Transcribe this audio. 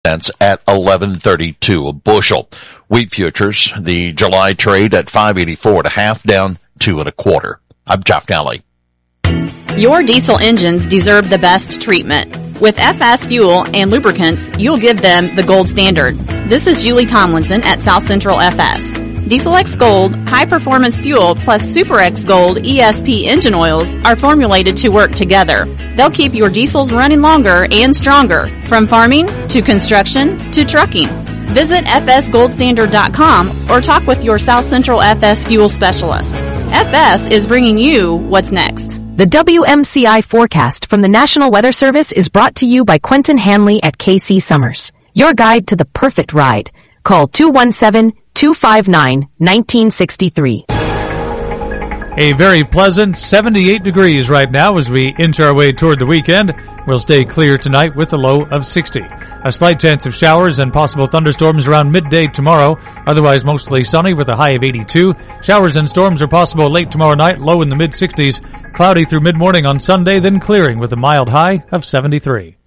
cents at $11.32 a bushel. Wheat futures, the July trade at $5.84 and a half, down 2 1/4. I'm Jeff Nally. Your diesel engines deserve the best treatment. With FS Fuel and Lubricants, you'll give them the gold standard. This is Julie Tomlinson at South Central FS. Diesel X Gold, High Performance Fuel plus Super X Gold ESP engine oils are formulated to work together. They'll keep your diesels running longer and stronger, from farming to construction to trucking. Visit fsgoldstandard.com or talk with your South Central FS Fuel specialist. FS is bringing you what's next. The WMCI forecast from the National Weather Service is brought to you by Quentin Hanley at KC Summers. Your guide to the perfect ride. Call 217-259-1963. A very pleasant 78 degrees right now as we inch our way toward the weekend. We'll stay clear tonight with a low of 60. A slight chance of showers and possible thunderstorms around midday tomorrow. Otherwise mostly sunny with a high of 82. Showers and storms are possible late tomorrow night, low in the mid-60s. Cloudy through mid-morning on Sunday, then clearing with a mild high of 73.